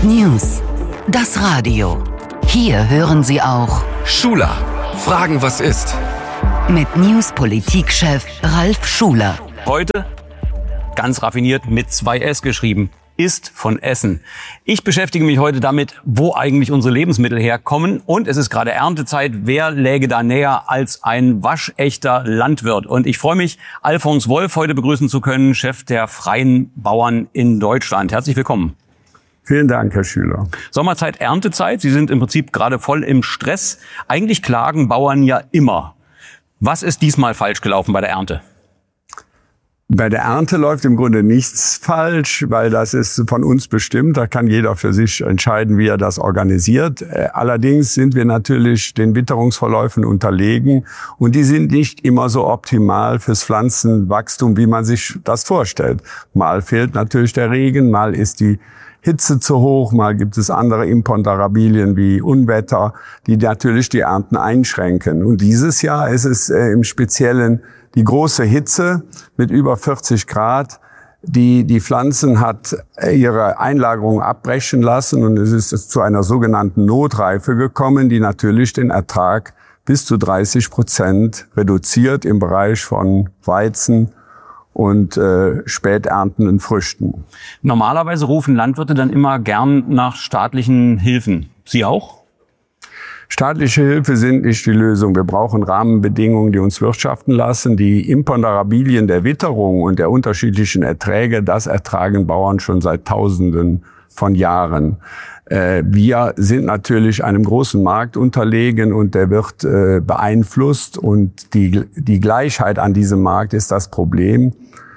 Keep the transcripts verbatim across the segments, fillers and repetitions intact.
News. Das Radio. Hier hören Sie auch Schuler. Fragen, was ist? Mit News-Politikchef Ralf Schuler. Heute ganz raffiniert mit zwei S geschrieben. Ist von Essen. Ich beschäftige mich heute damit, wo eigentlich unsere Lebensmittel herkommen. Und es ist gerade Erntezeit. Wer läge da näher als ein waschechter Landwirt? Und ich freue mich, Alfons Wolf heute begrüßen zu können, Chef der Freien Bauern in Deutschland. Herzlich willkommen. Vielen Dank, Herr Schüler. Sommerzeit, Erntezeit. Sie sind im Prinzip gerade voll im Stress. Eigentlich klagen Bauern ja immer. Was ist diesmal falsch gelaufen bei der Ernte? Bei der Ernte läuft im Grunde nichts falsch, weil das ist von uns bestimmt. Da kann jeder für sich entscheiden, wie er das organisiert. Allerdings sind wir natürlich den Witterungsverläufen unterlegen und die sind nicht immer so optimal fürs Pflanzenwachstum, wie man sich das vorstellt. Mal fehlt natürlich der Regen, mal ist die Hitze zu hoch, mal gibt es andere Imponderabilien wie Unwetter, die natürlich die Ernten einschränken. Und dieses Jahr ist es äh, im Speziellen die große Hitze mit über vierzig Grad, die die Pflanzen hat ihre Einlagerung abbrechen lassen und es ist zu einer sogenannten Notreife gekommen, die natürlich den Ertrag bis zu dreißig Prozent reduziert im Bereich von Weizen und äh, späterntenden Früchten. Normalerweise rufen Landwirte dann immer gern nach staatlichen Hilfen. Sie auch? Staatliche Hilfe sind nicht die Lösung. Wir brauchen Rahmenbedingungen, die uns wirtschaften lassen. Die Imponderabilien der Witterung und der unterschiedlichen Erträge, das ertragen Bauern schon seit Tausenden von Jahren. Äh, wir sind natürlich einem großen Markt unterlegen und der wird äh, beeinflusst. Und die, die Gleichheit an diesem Markt ist das Problem.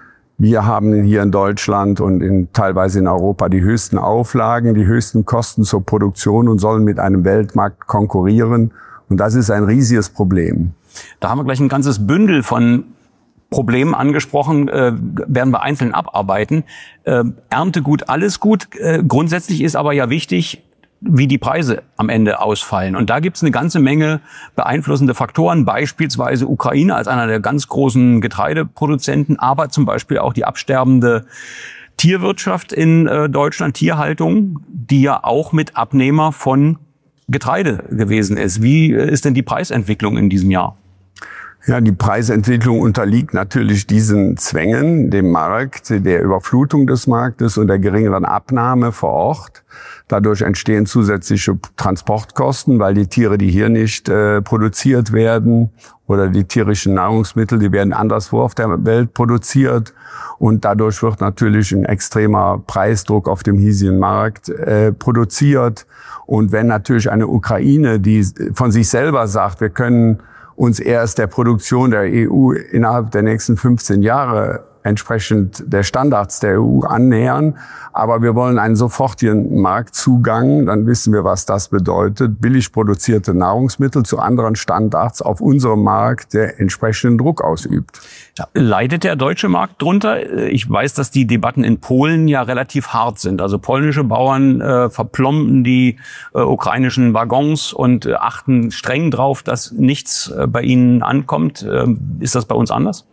Wir haben hier in Deutschland und in, teilweise in Europa die höchsten Auflagen, die höchsten Kosten zur Produktion und sollen mit einem Weltmarkt konkurrieren. Und das ist ein riesiges Problem. Da haben wir gleich ein ganzes Bündel von Problemen angesprochen, äh, werden wir einzeln abarbeiten. Äh, Ernte gut, alles gut. Äh, grundsätzlich ist aber ja wichtig, wie die Preise am Ende ausfallen. Und da gibt es eine ganze Menge beeinflussende Faktoren, beispielsweise Ukraine als einer der ganz großen Getreideproduzenten, aber zum Beispiel auch die absterbende Tierwirtschaft in äh, Deutschland, Tierhaltung, die ja auch mit Abnehmer von Getreide gewesen ist. Wie ist denn die Preisentwicklung in diesem Jahr? Ja, die Preisentwicklung unterliegt natürlich diesen Zwängen, dem Markt, der Überflutung des Marktes und der geringeren Abnahme vor Ort. Dadurch entstehen zusätzliche Transportkosten, weil die Tiere, die hier nicht äh, produziert werden oder die tierischen Nahrungsmittel, die werden anderswo auf der Welt produziert. Und dadurch wird natürlich ein extremer Preisdruck auf dem hiesigen Markt äh, produziert. Und wenn natürlich eine Ukraine, die von sich selber sagt, wir können uns erst der Produktion der E U innerhalb der nächsten fünfzehn Jahre entsprechend der Standards der E U annähern. Aber wir wollen einen sofortigen Marktzugang. Dann wissen wir, was das bedeutet. Billig produzierte Nahrungsmittel zu anderen Standards auf unserem Markt, der entsprechenden Druck ausübt. Ja, leidet der deutsche Markt drunter? Ich weiß, dass die Debatten in Polen ja relativ hart sind. Also polnische Bauern äh, verplomben die äh, ukrainischen Waggons und äh, achten streng drauf, dass nichts äh, bei ihnen ankommt. Äh, ist das bei uns anders?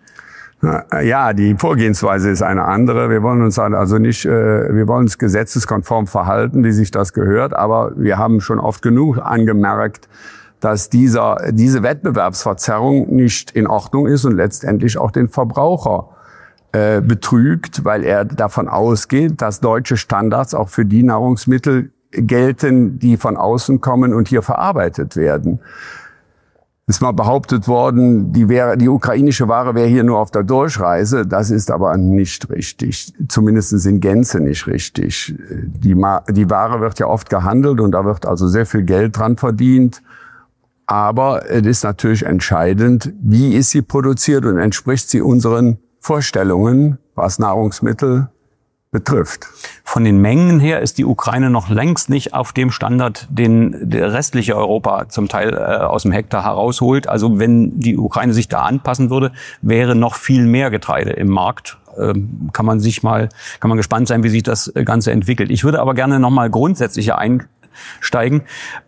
Ja, die Vorgehensweise ist eine andere. Wir wollen uns also nicht, wir wollen uns gesetzeskonform verhalten, wie sich das gehört. Aber wir haben schon oft genug angemerkt, dass dieser, diese Wettbewerbsverzerrung nicht in Ordnung ist und letztendlich auch den Verbraucher äh, betrügt, weil er davon ausgeht, dass deutsche Standards auch für die Nahrungsmittel gelten, die von außen kommen und hier verarbeitet werden. Es ist mal behauptet worden, die, wäre, die ukrainische Ware wäre hier nur auf der Durchreise. Das ist aber nicht richtig, zumindest in Gänze nicht richtig. Die, die Ware wird ja oft gehandelt und da wird also sehr viel Geld dran verdient. Aber es ist natürlich entscheidend, wie ist sie produziert und entspricht sie unseren Vorstellungen, was Nahrungsmittel betrifft. Von den Mengen her ist die Ukraine noch längst nicht auf dem Standard, den der restliche Europa zum Teil äh, aus dem Hektar herausholt. Also wenn die Ukraine sich da anpassen würde, wäre noch viel mehr Getreide im Markt. Ähm, kann man sich mal, kann man gespannt sein, wie sich das Ganze entwickelt. Ich würde aber gerne noch mal grundsätzlicher einsteigen.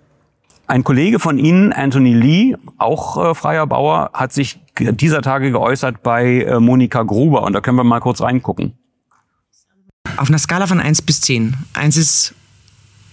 Ein Kollege von Ihnen, Anthony Lee, auch äh, freier Bauer, hat sich dieser Tage geäußert bei äh, Monika Gruber. Und da können wir mal kurz reingucken. Auf einer Skala von eins bis zehn. eins ist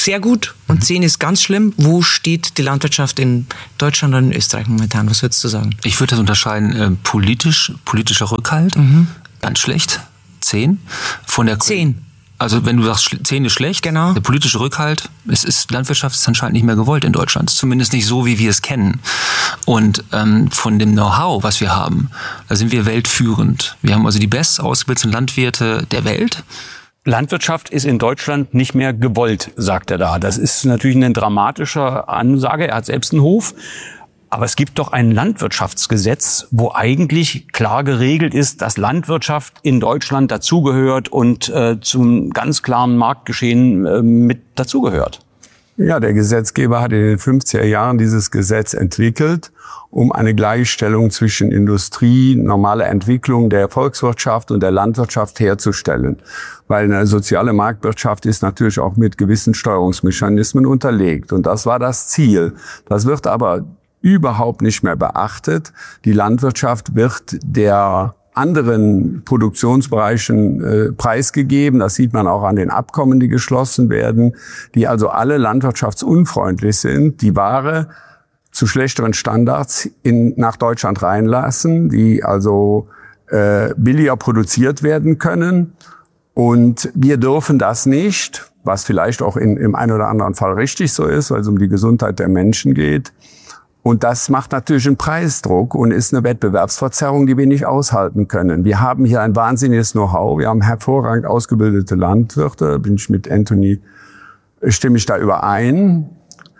sehr gut und zehn ist ganz schlimm. Wo steht die Landwirtschaft in Deutschland und in Österreich momentan? Was würdest du sagen? Ich würde das unterscheiden, äh, politisch, politischer Rückhalt, mhm. ganz schlecht, zehn. Von der zehn. Also wenn du sagst, zehn ist schlecht, genau. Der politische Rückhalt, es ist, Landwirtschaft ist anscheinend nicht mehr gewollt in Deutschland. Zumindest nicht so, wie wir es kennen. Und ähm, von dem Know-how, was wir haben, da sind wir weltführend. Wir haben also die best ausgebildeten Landwirte der Welt. Landwirtschaft ist in Deutschland nicht mehr gewollt, sagt er da. Das ist natürlich eine dramatische Ansage. Er hat selbst einen Hof. Aber es gibt doch ein Landwirtschaftsgesetz, wo eigentlich klar geregelt ist, dass Landwirtschaft in Deutschland dazugehört und äh, zum ganz klaren Marktgeschehen äh, mit dazugehört. Ja, der Gesetzgeber hat in den fünfziger Jahren dieses Gesetz entwickelt, um eine Gleichstellung zwischen Industrie, normale Entwicklung der Volkswirtschaft und der Landwirtschaft herzustellen. Weil eine soziale Marktwirtschaft ist natürlich auch mit gewissen Steuerungsmechanismen unterlegt. Und das war das Ziel. Das wird aber überhaupt nicht mehr beachtet. Die Landwirtschaft wird der anderen Produktionsbereichen äh, preisgegeben. Das sieht man auch an den Abkommen, die geschlossen werden, die also alle landwirtschaftsunfreundlich sind, die Ware zu schlechteren Standards in, nach Deutschland reinlassen, die also äh, billiger produziert werden können. Und wir dürfen das nicht, was vielleicht auch in, im einen oder anderen Fall richtig so ist, weil es um die Gesundheit der Menschen geht. Und das macht natürlich einen Preisdruck und ist eine Wettbewerbsverzerrung, die wir nicht aushalten können. Wir haben hier ein wahnsinniges Know-how. Wir haben hervorragend ausgebildete Landwirte. Bin ich mit Anthony, stimme ich da überein.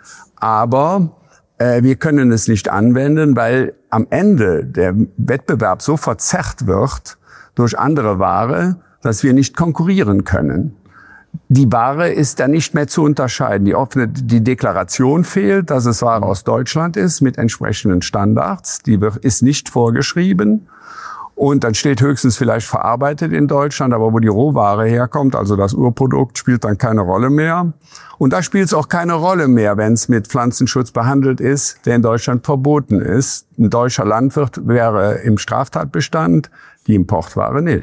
Aber äh, wir können es nicht anwenden, weil am Ende der Wettbewerb so verzerrt wird durch andere Ware, dass wir nicht konkurrieren können. Die Ware ist dann nicht mehr zu unterscheiden. Die offene, die Deklaration fehlt, dass es Ware aus Deutschland ist mit entsprechenden Standards. Die ist nicht vorgeschrieben. Und dann steht höchstens vielleicht verarbeitet in Deutschland, aber wo die Rohware herkommt, also das Urprodukt, spielt dann keine Rolle mehr. Und da spielt es auch keine Rolle mehr, wenn es mit Pflanzenschutz behandelt ist, der in Deutschland verboten ist. Ein deutscher Landwirt wäre im Straftatbestand, die Importware nicht.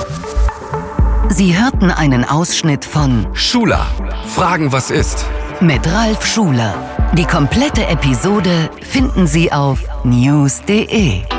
Sie hörten einen Ausschnitt von Schula. Fragen, was ist? Mit Ralf Schuler. Die komplette Episode finden Sie auf news punkt de.